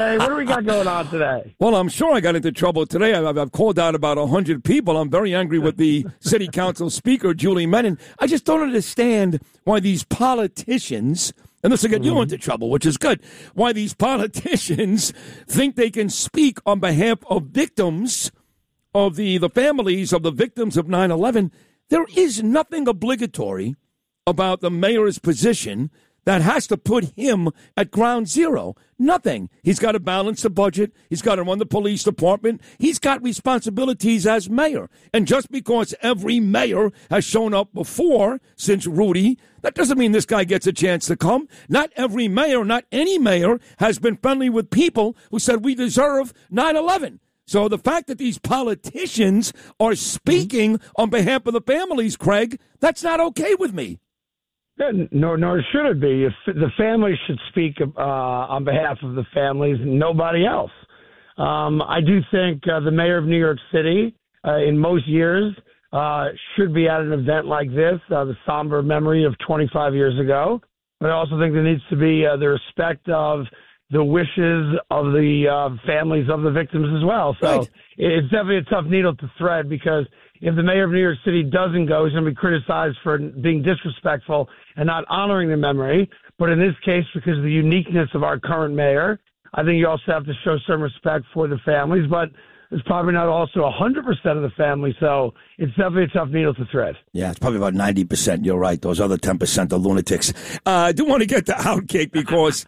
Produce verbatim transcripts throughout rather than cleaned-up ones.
Hey, what do we got going on today? Well, I'm sure I got into trouble today. I've, I've called out about one hundred people. I'm very angry with the city council speaker, Julie Menon. I just don't understand why these politicians, and this will get mm-hmm. you into trouble, which is good, why these politicians think they can speak on behalf of victims, of the, the families of the victims of nine eleven. There is nothing obligatory about the mayor's position that has to put him at ground zero. Nothing. He's got to balance the budget. He's got to run the police department. He's got responsibilities as mayor. And just because every mayor has shown up before since Rudy, that doesn't mean this guy gets a chance to come. Not every mayor, not any mayor has been friendly with people who said we deserve nine eleven. So the fact that these politicians are speaking on behalf of the families, Craig, that's not okay with me. Nor, nor should it be. If the families should speak uh, on behalf of the families and nobody else. Um, I do think uh, the mayor of New York City, uh, in most years, uh, should be at an event like this, uh, the somber memory of twenty-five years ago. But I also think there needs to be uh, the respect of the wishes of the uh, families of the victims as well. So right. It's definitely a tough needle to thread, because if the mayor of New York City doesn't go, he's going to be criticized for being disrespectful and not honoring the memory. But in this case, because of the uniqueness of our current mayor, I think you also have to show some respect for the families. But it's probably not also one hundred percent of the family, so it's definitely a tough needle to thread. Yeah, it's probably about ninety percent. You're right. Those other ten percent are lunatics. Uh, I do want to get to Outkick because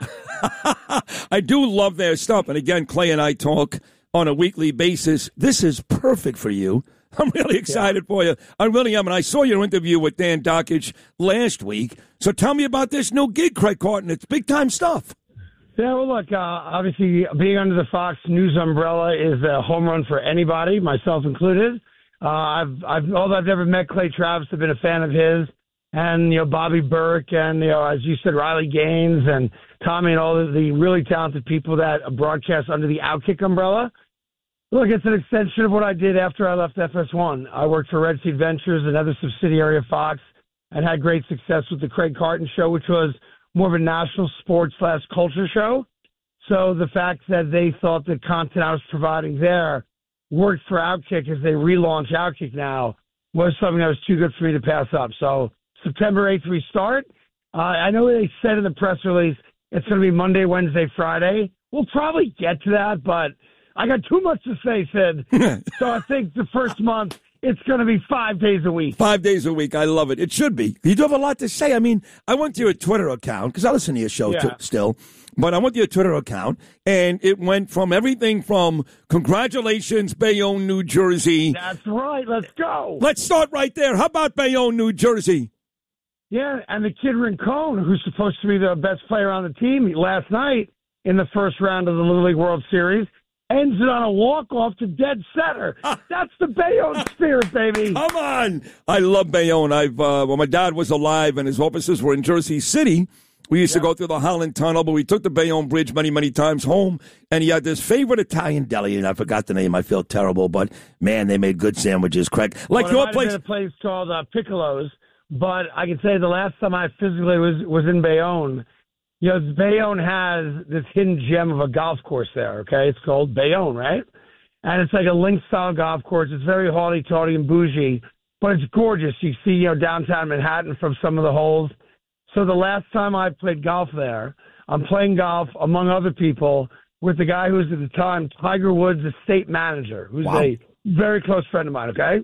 I do love their stuff. And again, Clay and I talk on a weekly basis. This is perfect for you. I'm really excited yeah. for you. I really am. And I saw your interview with Dan Dockage last week. So tell me about this new gig, Craig Carton. It's big-time stuff. Yeah, well, look, uh, obviously being under the Fox News umbrella is a home run for anybody, myself included. Uh, I've, I've, although I've never met Clay Travis, I've been a fan of his. And, you know, Bobby Burke and, you know, as you said, Riley Gaines and Tommy and all of the really talented people that broadcast under the Outkick umbrella. Look, it's an extension of what I did after I left F S one. I worked for Red Seat Ventures, another subsidiary of Fox, and had great success with the Craig Carton Show, which was more of a national sports slash culture show. So the fact that they thought the content I was providing there worked for Outkick as they relaunch Outkick now was something that was too good for me to pass up. So September eighth we start. Uh, I know they said in the press release it's going to be Monday, Wednesday, Friday. We'll probably get to that, but I got too much to say, Sid. So I think the first month, it's going to be five days a week. Five days a week. I love it. It should be. You do have a lot to say. I mean, I went to your Twitter account, because I listen to your show yeah. t- still, but I went to your Twitter account, and it went from everything from congratulations, Bayonne, New Jersey. That's right. Let's go. Let's start right there. How about Bayonne, New Jersey? Yeah, and the kid Rincon, who's supposed to be the best player on the team last night in the first round of the Little League World Series, ends it on a walk-off to dead center. That's the Bayonne spirit, baby. Come on. I love Bayonne. I've, uh, when my dad was alive and his offices were in Jersey City, we used yeah. to go through the Holland Tunnel, but we took the Bayonne Bridge many, many times home, and he had this favorite Italian deli, and I forgot the name. I feel terrible, but, man, they made good sandwiches, Craig. Like well, your it place. Been a place called uh, Piccolo's, but I can say the last time I physically was, was in Bayonne, you know, Bayonne has this hidden gem of a golf course there, okay? It's called Bayonne, right? And it's like a link-style golf course. It's very haughty-tawdy and bougie, but it's gorgeous. You see, you know, downtown Manhattan from some of the holes. So the last time I played golf there, I'm playing golf, among other people, with the guy who was at the time Tiger Woods' estate manager, who's wow. a very close friend of mine, okay?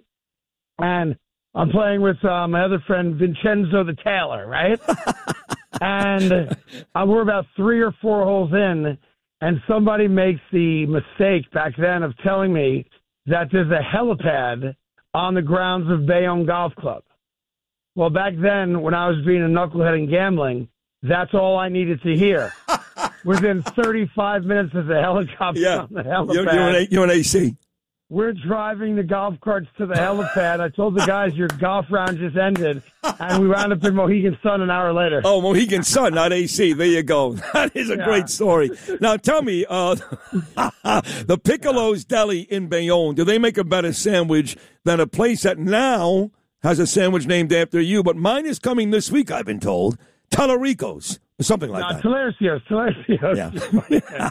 And I'm playing with uh, my other friend, Vincenzo the Tailor, right? And uh, we're about three or four holes in, and somebody makes the mistake back then of telling me that there's a helipad on the grounds of Bayonne Golf Club. Well, back then, when I was being a knucklehead and gambling, that's all I needed to hear. Within thirty-five minutes of the helicopter yeah. on the helipad. You're, you're, an, you're an A C. We're driving the golf carts to the helipad. I told the guys your golf round just ended, and we wound up in Mohegan Sun an hour later. Oh, Mohegan Sun, not A C. There you go. That is a yeah. great story. Now, tell me, uh, the Piccolo's Deli in Bayonne, do they make a better sandwich than a place that now has a sandwich named after you? But mine is coming this week, I've been told. Tallarico's. Something like no, that. Talercio's, Talercio's. Yeah.